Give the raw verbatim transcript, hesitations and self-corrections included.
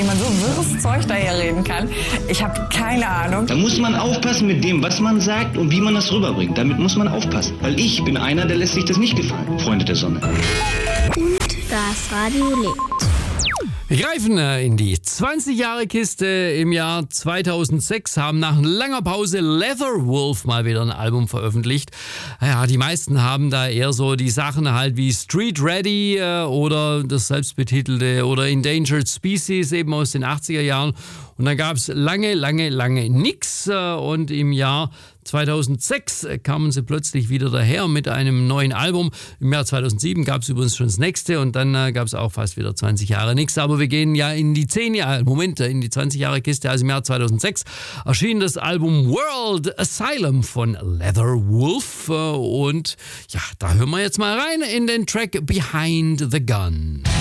man so wirres Zeug daherreden kann. Ich habe keine Ahnung. Da muss man aufpassen mit dem, was man sagt und wie man das rüberbringt. Damit muss man aufpassen. Weil ich bin einer, der lässt sich das nicht gefallen, Freunde der Sonne. Und das Radio lebt. Wir greifen in die zwanzig-Jahre-Kiste. Im Jahr zweitausendsechs haben nach langer Pause Leatherwolf mal wieder ein Album veröffentlicht. Ja, die meisten haben da eher so die Sachen halt wie Street Ready äh, oder das selbstbetitelte oder Endangered Species eben aus den achtziger Jahren. Und dann gab es lange, lange, lange nix. Äh, und im Jahr zweitausendsechs kamen sie plötzlich wieder daher mit einem neuen Album. Im Jahr zweitausendsieben gab es übrigens schon das nächste und dann äh, gab es auch fast wieder zwanzig Jahre nichts. Aber wir gehen ja in die zehn Jahre, Moment, in die zwanzig-Jahre-Kiste. Also im Jahr zweitausendsechs erschien das Album World Asylum von Leatherwolf. Äh, und ja, da hören wir jetzt mal rein in den Track Behind the Gun.